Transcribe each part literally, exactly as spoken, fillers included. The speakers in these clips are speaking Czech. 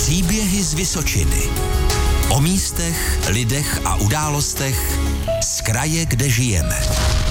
Příběhy z Vysočiny. O místech, lidech a událostech z kraje, kde žijeme.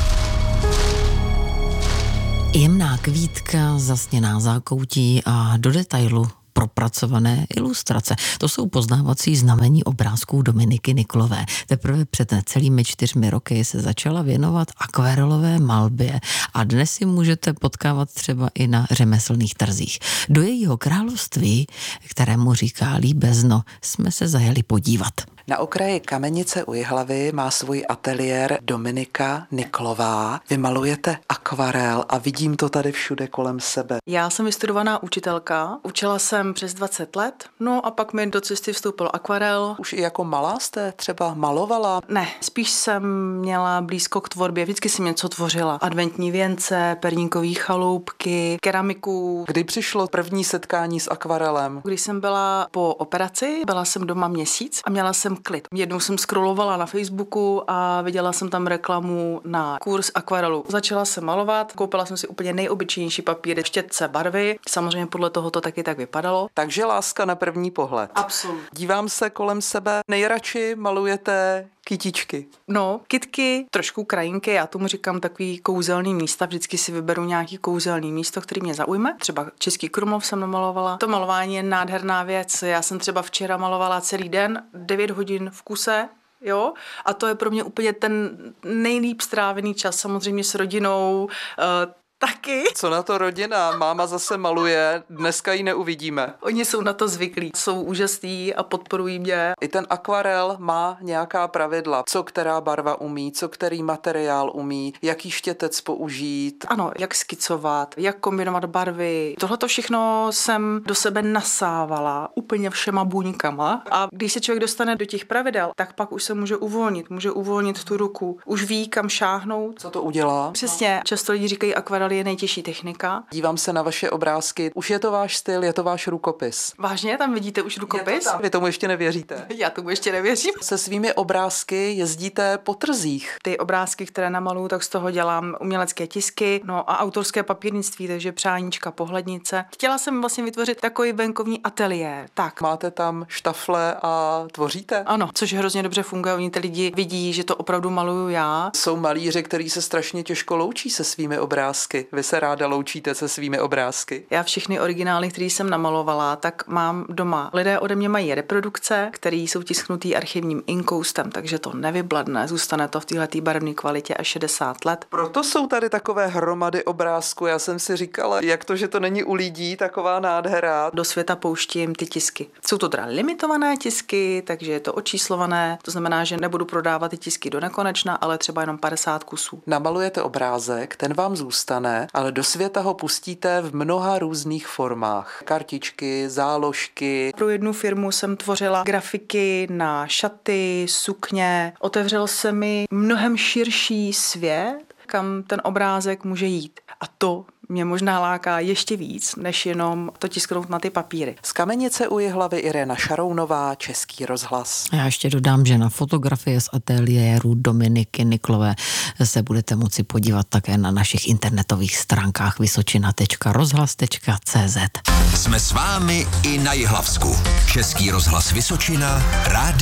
Jemná kvítka, zasněná zákoutí a do detailu propracované ilustrace. To jsou poznávací znamení obrázků Dominiky Niklové. Teprve před necelými čtyřmi roky se začala věnovat akvarelové malbě a dnes si můžete potkávat třeba i na řemeslných trzích. Do jejího království, kterému říká Líbezno, jsme se zajeli podívat. Na okraji Kamenice u Jihlavy má svůj ateliér Dominika Niklová. Vy malujete akvarel a vidím to tady všude kolem sebe. Já jsem vystudovaná učitelka, učila jsem přes dvacet let, no a pak mi do cesty vstoupil akvarel. Už i jako malá jste třeba malovala? Ne, spíš jsem měla blízko k tvorbě, vždycky jsem něco tvořila. Adventní věnce, perníkové chaloupky, keramiku. Kdy přišlo první setkání s akvarelem? Když jsem byla po operaci, byla jsem doma měsíc a měla jsem klid. Jednou jsem scrollovala na Facebooku a viděla jsem tam reklamu na kurz akvarelu. Začala jsem malovat, koupila jsem si úplně nejobyčejnější papíry, štětce, barvy. Samozřejmě podle toho to taky tak vypadalo. Takže láska na první pohled. Absolutně. Dívám se kolem sebe, nejradši malujete kytičky. No, kytky, trošku krajinky, já tomu říkám takový kouzelný místa, vždycky si vyberu nějaký kouzelný místo, který mě zaujme. Třeba Český Krumlov jsem namalovala. To malování je nádherná věc. Já jsem třeba včera malovala celý den, devět hodin v kuse, jo, a to je pro mě úplně ten nejlíp strávený čas, samozřejmě s rodinou, uh, taky. Co na to rodina? Máma zase maluje, dneska ji neuvidíme. Oni jsou na to zvyklí, jsou úžasní a podporují mě. I ten akvarel má nějaká pravidla, co která barva umí, co který materiál umí, jaký štětec použít. Ano, jak skicovat, jak kombinovat barvy. Tohle to všechno jsem do sebe nasávala úplně všema buňkama a když se člověk dostane do těch pravidel, tak pak už se může uvolnit, může uvolnit tu ruku, už ví, kam šáhnout. Co to udělá? Přesně, často lidi říkají, akvarel je nejtěžší technika. Dívám se na vaše obrázky. Už je to váš styl, je to váš rukopis. Vážně? Tam vidíte už rukopis? To Vy tomu ještě nevěříte. Já tomu ještě nevěřím. Se svými obrázky jezdíte po trzích. Ty obrázky, které namaluju, tak z toho dělám umělecké tisky, no a autorské papírnictví, takže přáníčka, pohlednice. Chtěla jsem vlastně vytvořit takový venkovní ateliér. Tak. Máte tam štafle a tvoříte? Ano, což hrozně dobře funguje. Oni ty lidi vidí, že to opravdu maluju já. Jsou malíři, kteří se strašně těžko loučí se svými obrázky. Vy se ráda loučíte se svými obrázky. Já všechny originály, které jsem namalovala, tak mám doma. Lidé ode mě mají reprodukce, které jsou tisknutý archivním inkoustem, takže to nevybladne, zůstane to v této barevné kvalitě až šedesát let. Proto jsou tady takové hromady obrázků. Já jsem si říkala, jak to, že to není u lidí, taková nádhera. Do světa pouštím ty tisky. Jsou to teda limitované tisky, takže je to očíslované. To znamená, že nebudu prodávat ty tisky do nekonečna, ale třeba jenom padesát kusů. Namalujete obrázek, ten vám zůstane, ale do světa ho pustíte v mnoha různých formách. Kartičky, záložky. Pro jednu firmu jsem tvořila grafiky na šaty, sukně. Otevřel se mi mnohem širší svět, kam ten obrázek může jít. A to mě možná láká ještě víc, než jenom to tisknout na ty papíry. Z Kamenice u Jihlavy Irena Šarounová, Český rozhlas. Já ještě dodám, že na fotografie z ateliéru Dominiky Niklové se budete moci podívat také na našich internetových stránkách vysočina tečka rozhlas tečka cé zet. Jsme s vámi i na Jihlavsku. Český rozhlas Vysočina, rádio